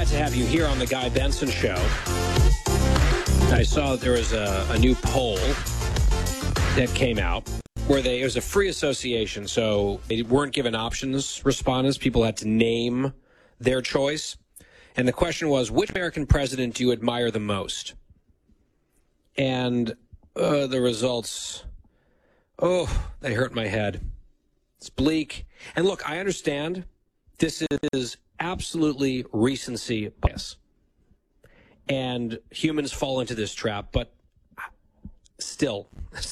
Glad to have you here on the Guy Benson Show. I saw that there was a new poll that came out where it was a free association, so they weren't given options, respondents. People had to name their choice. And the question was, which American president do you admire the most? And the results, they hurt my head. It's bleak. And look, I understand this is absolutely recency bias. And humans fall into this trap, but still,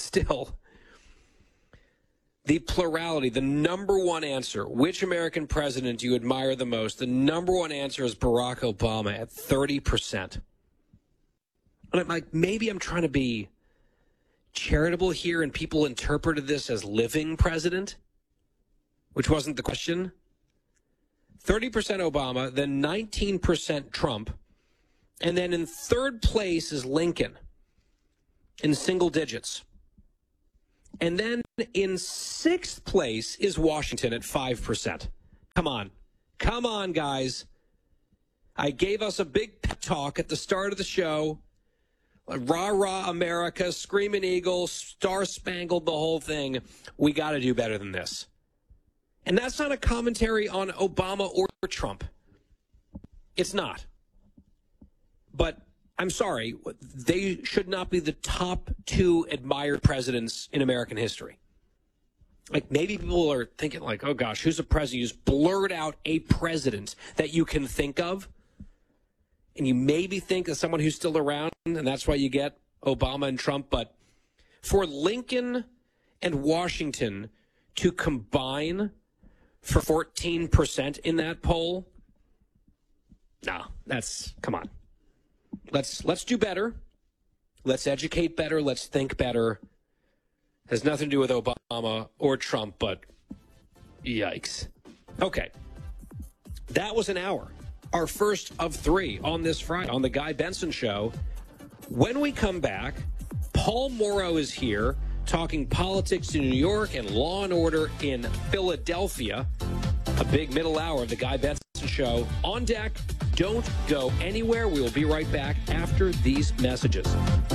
the plurality, the number one answer, which American president do you admire the most? The number one answer is Barack Obama at 30%. And I'm like, maybe I'm trying to be charitable here and people interpreted this as living president, which wasn't the question. 30% Obama, then 19% Trump. And then in third place is Lincoln in single digits. And then in sixth place is Washington at 5%. Come on, guys. I gave us a big pep talk at the start of the show. Rah, rah, America, Screaming Eagle, Star Spangled, the whole thing. We got to do better than this. And that's not a commentary on Obama or Trump. It's not. But I'm sorry, they should not be the top two admired presidents in American history. Like, maybe people are thinking like, oh gosh, who's a president? You just blurt out a president that you can think of. And you maybe think of someone who's still around, and that's why you get Obama and Trump. But for Lincoln and Washington to combine for 14% in that poll, no, come on. Let's do better. Let's educate better. Let's think better. Has nothing to do with Obama or Trump, but yikes. Okay. That was an hour. Our first of three on this Friday on the Guy Benson Show. When we come back, Paul Morrow is here talking politics in New York and law and order in Philadelphia. A big middle hour of the Guy Benson Show on deck. Don't go anywhere. We will be right back after these messages.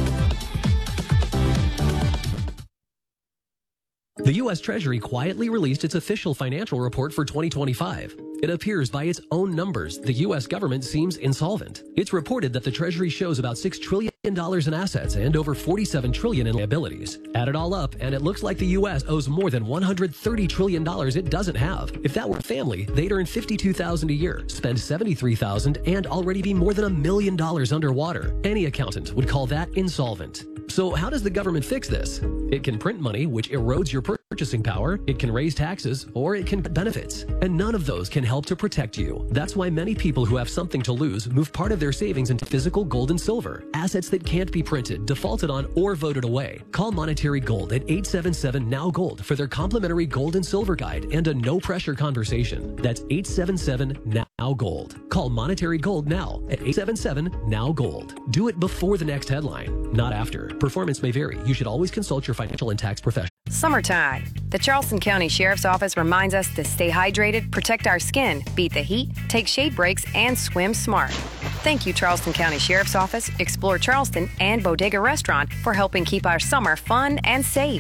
The U.S. Treasury quietly released its official financial report for 2025. It appears by its own numbers, the U.S. government seems insolvent. It's reported that the Treasury shows about $6 trillion in assets and over $47 trillion in liabilities. Add it all up, and it looks like the U.S. owes more than $130 trillion it doesn't have. If that were a family, they'd earn $52,000 a year, spend $73,000, and already be more than $1 million underwater. Any accountant would call that insolvent. So how does the government fix this? It can print money, which erodes your purchasing power. It can raise taxes, or it can cut benefits. And none of those can help to protect you. That's why many people who have something to lose move part of their savings into physical gold and silver, assets that can't be printed, defaulted on, or voted away. Call Monetary Gold at 877-NOW-GOLD for their complimentary gold and silver guide and a no-pressure conversation. That's 877-NOW-GOLD. Call Monetary Gold now at 877-NOW-GOLD. Do it before the next headline, not after. Performance may vary. You should always consult your financial and tax professional. Summertime. The Charleston County Sheriff's Office reminds us to stay hydrated, protect our skin, beat the heat, take shade breaks, and swim smart. Thank you, Charleston County Sheriff's Office, Explore Charleston, and Bodega Restaurant for helping keep our summer fun and safe.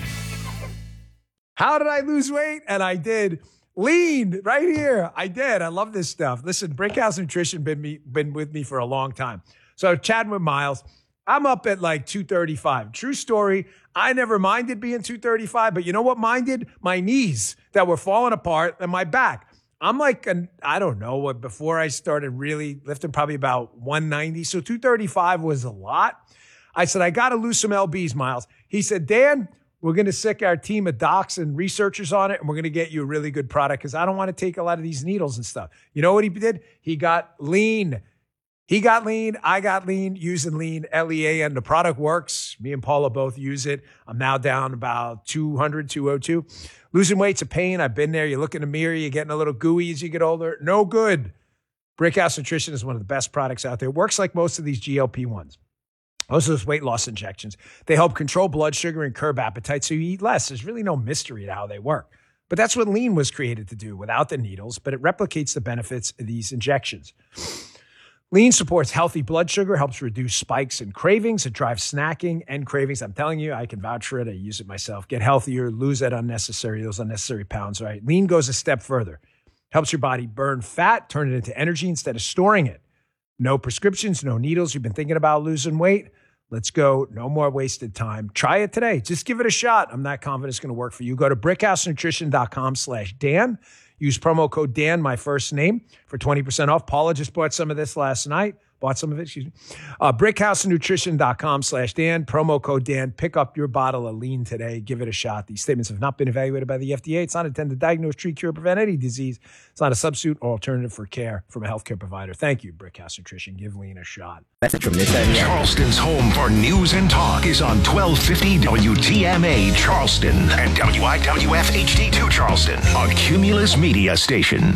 How did I lose weight? And I did. Lean right here. I did. I love this stuff. Listen, Brickhouse Nutrition been with me for a long time. So chatting with Miles, I'm up at like 235. True story. I never minded being 235, but you know what minded? My knees that were falling apart and my back. I'm like, I don't know what, before I started really lifting, probably about 190. So 235 was a lot. I said, I got to lose some LBs, Miles. He said, Dan, we're going to sick our team of docs and researchers on it, and we're going to get you a really good product because I don't want to take a lot of these needles and stuff. You know what he did? He got lean. He got lean. I got lean using lean, L-E-A-N. The product works. Me and Paula both use it. I'm now down about 200, 202. Losing weight's a pain. I've been there. You look in the mirror, you're getting a little gooey as you get older. No good. Brickhouse Nutrition is one of the best products out there. It works like most of these GLP-1s. Most of those weight loss injections. They help control blood sugar and curb appetite so you eat less. There's really no mystery to how they work. But that's what lean was created to do without the needles, but it replicates the benefits of these injections. Lean supports healthy blood sugar, helps reduce spikes and cravings. It drives snacking and cravings. I'm telling you, I can vouch for it. I use it myself. Get healthier, lose those unnecessary pounds, right? Lean goes a step further. Helps your body burn fat, turn it into energy instead of storing it. No prescriptions, no needles. You've been thinking about losing weight? Let's go. No more wasted time. Try it today. Just give it a shot. I'm not confident it's going to work for you. Go to brickhousenutrition.com/Dan. Use promo code Dan, my first name, for 20% off. Paula just bought some of this last night. brickhousenutrition.com/Dan, promo code Dan. Pick up your bottle of Lean today. Give it a shot. These statements have not been evaluated by the FDA. It's not intended to diagnose, treat, cure, prevent any disease. It's not a substitute or alternative for care from a healthcare provider. Thank you, Brickhouse Nutrition. Give Lean a shot. Message from this end. Charleston's home for news and talk is on 1250 WTMA Charleston and WIWF HD2 Charleston, a Cumulus media station.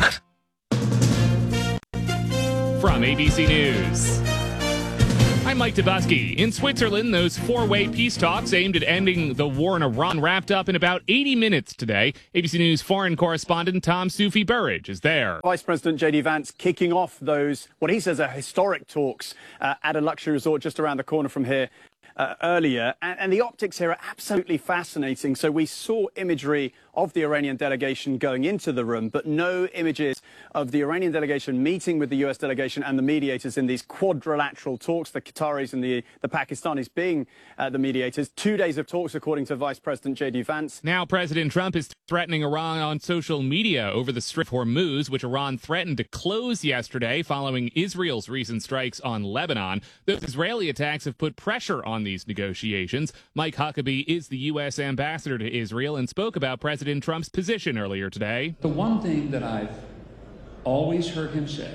From ABC News, I'm Mike Dubusky. In Switzerland, those four-way peace talks aimed at ending the war in Iran wrapped up in about 80 minutes today. ABC News foreign correspondent Tom Soufi Burridge is there. Vice President J.D. Vance kicking off those, what he says are historic talks at a luxury resort just around the corner from here earlier. And the optics here are absolutely fascinating. So we saw imagery of the Iranian delegation going into the room, but no images of the Iranian delegation meeting with the U.S. delegation and the mediators in these quadrilateral talks, the Qataris and the Pakistanis being the mediators. 2 days of talks, according to Vice President J.D. Vance. Now President Trump is threatening Iran on social media over the Strait of Hormuz, which Iran threatened to close yesterday following Israel's recent strikes on Lebanon. Those Israeli attacks have put pressure on these negotiations. Mike Huckabee is the U.S. ambassador to Israel and spoke about President Trump's position earlier today. The one thing that I've always heard him say,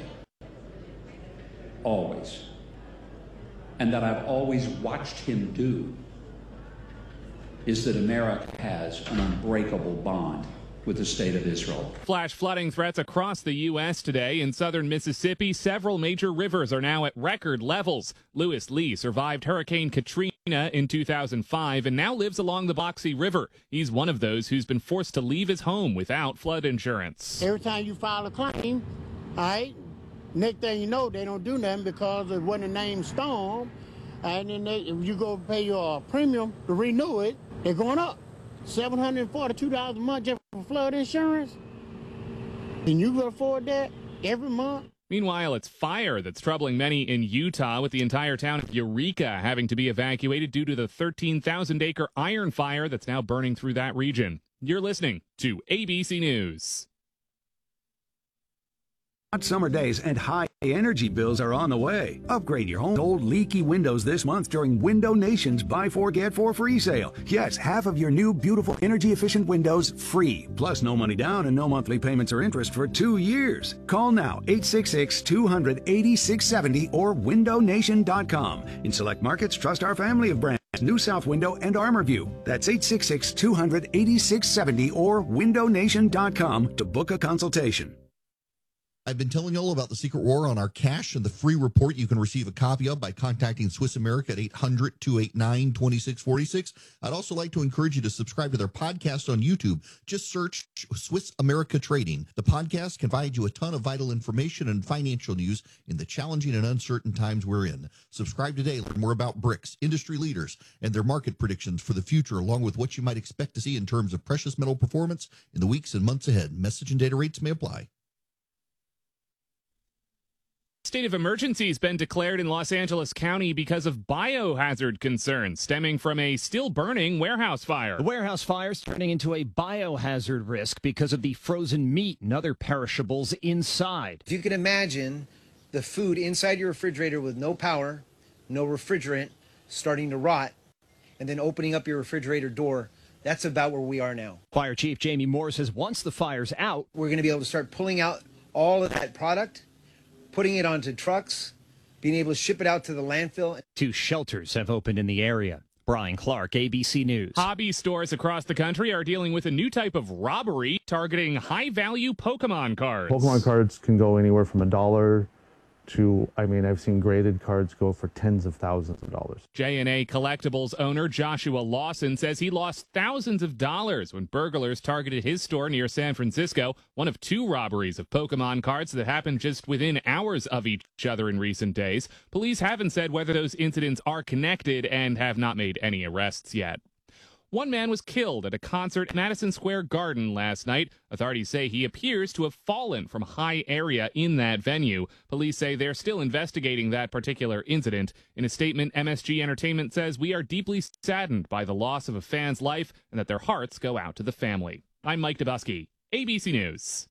always, and that I've always watched him do, is that America has an unbreakable bond with the state of Israel. Flash flooding threats across the U.S. today. In southern Mississippi, several major rivers are now at record levels. Lewis Lee survived Hurricane Katrina in 2005 and now lives along the Boxey River. He's one of those who's been forced to leave his home without flood insurance. Every time you file a claim, all right, next thing you know, they don't do nothing because it wasn't a named storm. And then if you go pay your premium to renew it, they're going up. $742 a month just for flood insurance? Can you afford that every month? Meanwhile, it's fire that's troubling many in Utah, with the entire town of Eureka having to be evacuated due to the 13,000-acre iron fire that's now burning through that region. You're listening to ABC News. Hot summer days and high energy bills are on the way. Upgrade your home's old leaky windows this month during Window Nation's Buy 4 Get 4 free sale. Yes, half of your new beautiful energy efficient windows free. Plus no money down and no monthly payments or interest for 2 years. Call now 866-200-8670 or windownation.com. In select markets, trust our family of brands. New South Window and ArmorView. That's 866-200-8670 or windownation.com to book a consultation. I've been telling you all about the Secret War on our cash and the free report you can receive a copy of by contacting Swiss America at 800-289-2646. I'd also like to encourage you to subscribe to their podcast on YouTube. Just search Swiss America Trading. The podcast can provide you a ton of vital information and financial news in the challenging and uncertain times we're in. Subscribe today. Learn more about BRICS, industry leaders, and their market predictions for the future, along with what you might expect to see in terms of precious metal performance in the weeks and months ahead. Message and data rates may apply. State of emergency has been declared in Los Angeles County because of biohazard concerns stemming from a still-burning warehouse fire. The warehouse fire is turning into a biohazard risk because of the frozen meat and other perishables inside. If you can imagine the food inside your refrigerator with no power, no refrigerant, starting to rot, and then opening up your refrigerator door, that's about where we are now. Fire Chief Jamie Moore says once the fire's out, we're going to be able to start pulling out all of that product, putting it onto trucks, being able to ship it out to the landfill. 2 shelters have opened in the area. Brian Clark, ABC News. Hobby stores across the country are dealing with a new type of robbery targeting high-value Pokemon cards. Pokemon cards can go anywhere from $1 to, I've seen graded cards go for tens of thousands of dollars. J&A Collectibles owner Joshua Lawson says he lost thousands of dollars when burglars targeted his store near San Francisco, one of 2 robberies of Pokemon cards that happened just within hours of each other in recent days. Police haven't said whether those incidents are connected and have not made any arrests yet. One man was killed at a concert at Madison Square Garden last night. Authorities say he appears to have fallen from a high area in that venue. Police say they're still investigating that particular incident. In a statement, MSG Entertainment says, "We are deeply saddened by the loss of a fan's life and that their hearts go out to the family." I'm Mike Dubusky, ABC News.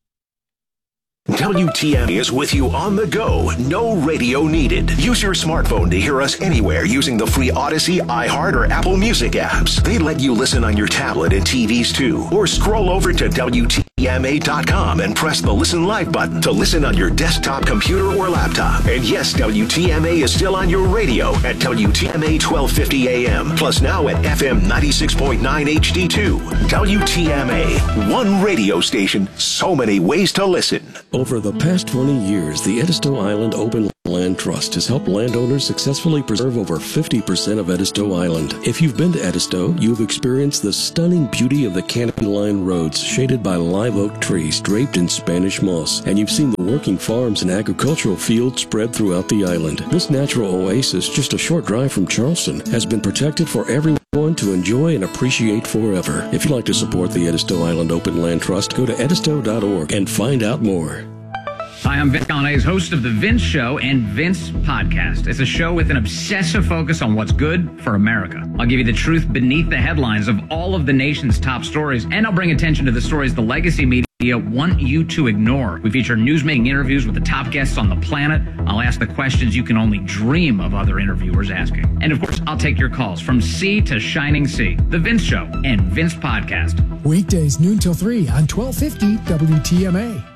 WTMA is with you on the go. No radio needed. Use your smartphone to hear us anywhere using the free Odyssey, iHeart, or Apple Music apps. They let you listen on your tablet and TVs too. Or scroll over to WTMA.com and press the Listen Live button to listen on your desktop computer or laptop. And yes, WTMA is still on your radio at WTMA 1250 AM. Plus now at FM 96.9 HD2. WTMA. One radio station, so many ways to listen. Over the past 20 years, the Edisto Island Open Land Trust has helped landowners successfully preserve over 50% of Edisto Island. If you've been to Edisto, you've experienced the stunning beauty of the canopy-lined roads shaded by live oak trees draped in Spanish moss, and you've seen the working farms and agricultural fields spread throughout the island. This natural oasis, just a short drive from Charleston, has been protected for everyone to enjoy and appreciate forever. If you'd like to support the Edisto Island Open Land Trust, go to edisto.org and find out more. Hi, I'm Vince Gallane's host of The Vince Show and Vince Podcast. It's a show with an obsessive focus on what's good for America. I'll give you the truth beneath the headlines of all of the nation's top stories, and I'll bring attention to the stories the legacy media want you to ignore. We feature newsmaking interviews with the top guests on the planet. I'll ask the questions you can only dream of other interviewers asking. And of course, I'll take your calls from sea to shining sea. The Vince Show and Vince Podcast. Weekdays noon till 3 on 1250 WTMA.